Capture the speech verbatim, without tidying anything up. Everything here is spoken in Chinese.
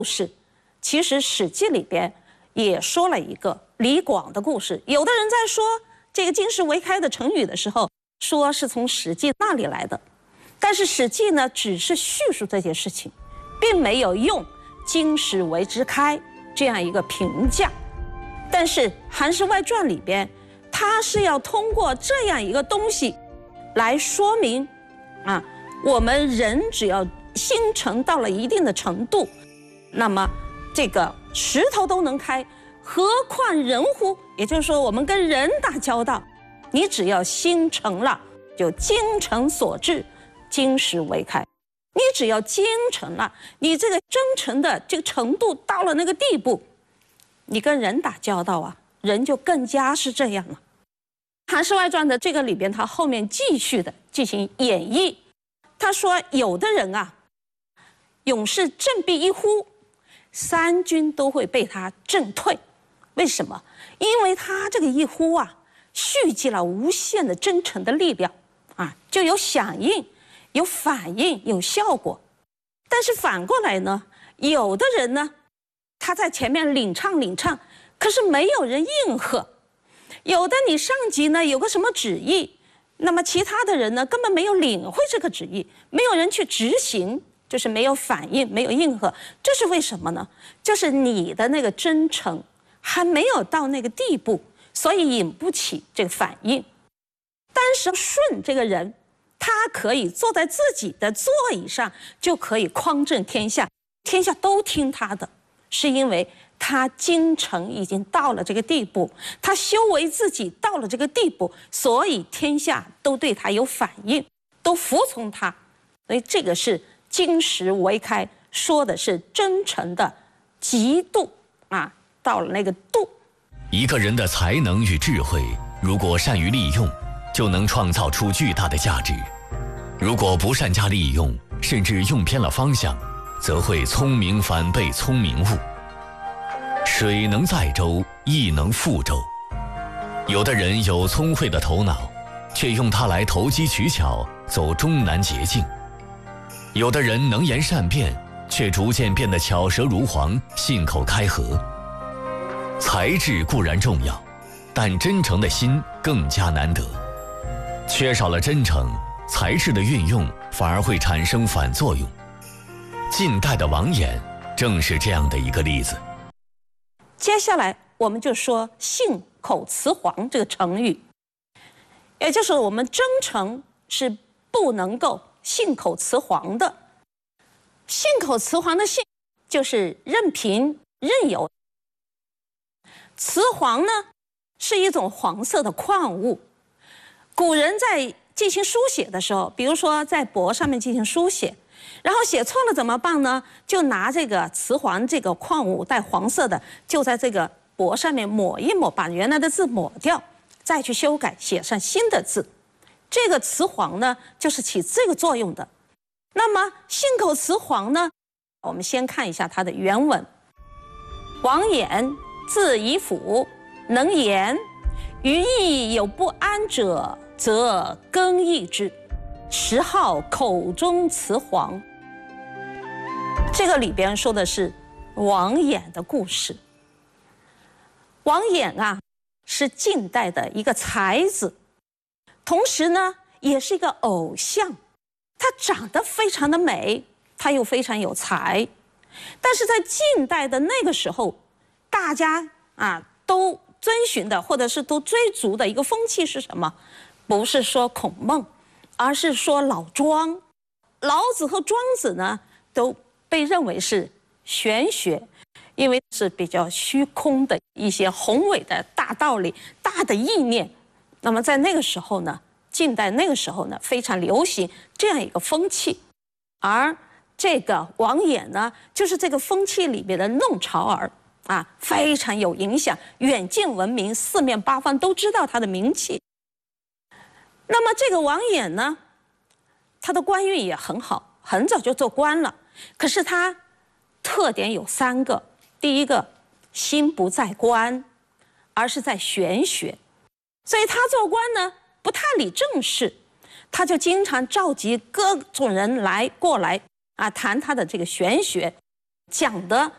故事，其实《史记》里边也说了一个李广的故事。有的人在说这个“金石为开”的成语的时候，说是从《史记》那里来的，但是《史记》呢，只是叙述这件事情，并没有用“金石为之开”这样一个评价。但是《韩氏外传》里边，它是要通过这样一个东西来说明，啊，我们人只要心诚到了一定的程度，那么这个石头都能开，何况人乎？也就是说，我们跟人打交道，你只要心诚了，就精诚所至，金石为开。你只要精诚了，你这个真诚的这个程度到了那个地步，你跟人打交道啊，人就更加是这样了。《韩氏外传》的这个里边，他后面继续的进行演绎。他说，有的人啊，勇士振臂一呼，三军都会被他震退。为什么？因为他这个一呼啊，蓄积了无限的真诚的力量啊，就有响应、有反应、有效果。但是反过来呢，有的人呢，他在前面领唱领唱，可是没有人应和。有的你上级呢有个什么旨意，那么其他的人呢根本没有领会这个旨意，没有人去执行，就是没有反应，没有应和。这是为什么呢？就是你的那个真诚还没有到那个地步，所以引不起这个反应。但是舜这个人，他可以坐在自己的座椅上，就可以匡正天下，天下都听他的，是因为他精诚已经到了这个地步，他修为自己到了这个地步，所以天下都对他有反应，都服从他。所以这个是金石为开，说的是真诚的极度啊，到了那个度。 一个人的才能与智慧，如果善于利用，就能创造出巨大的价值；如果不善加利用，甚至用偏了方向，则会聪明反被聪明误。水能载舟，亦能覆舟。有的人有聪慧的头脑，却用它来投机取巧，走终南捷径；有的人能言善辩，却逐渐变得巧舌如簧，信口开河。才智固然重要，但真诚的心更加难得。缺少了真诚，才智的运用反而会产生反作用。近代的王衍正是这样的一个例子。 接下来我们就说信口雌黄这个成语，也就是我们真诚是不能够信口雌黄的。信口雌黄的信就是任凭任由，雌黄呢是一种黄色的矿物。古人在进行书写的时候，比如说在帛上面进行书写，然后写错了怎么办呢？就拿这个雌黄这个矿物带黄色的，就在这个帛上面抹一抹，把原来的字抹掉，再去修改，写上新的字。这个雌黄呢，就是起这个作用的。那么信口雌黄呢，我们先看一下它的原文。王衍，字夷甫，能言，于义有不安者，则更易之。时好口中雌黄。这个里边说的是王衍的故事。王衍啊，是晋代的一个才子，同时呢，也是一个偶像。他长得非常的美，他又非常有才。但是在晋代的那个时候，大家啊都遵循的，或者是都追逐的一个风气是什么？不是说孔孟，而是说老庄。老子和庄子呢，都被认为是玄学，因为是比较虚空的一些宏伟的大道理、大的意念。那么在那个时候呢，晋代那个时候呢，非常流行这样一个风气。而这个王衍呢，就是这个风气里面的弄潮儿啊，非常有影响，远近闻名，四面八方都知道他的名气。那么这个王衍呢，他的官运也很好，很早就做官了。可是他特点有三个：第一个，心不在官，而是在玄学。所以他做官呢，不太理政事，他就经常召集各种人来过来啊，谈他的这个玄学，讲的